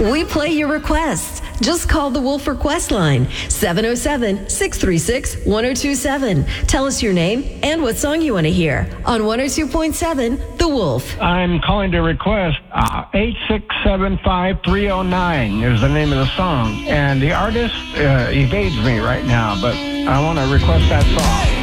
We play your requests. Just call the Wolf Request line, 707-636-1027. Tell us your name and what song you want to hear on 102.7 The Wolf. I'm calling to request 8675309 is the name of the song. And the artist evades me right now, but I want to request that song.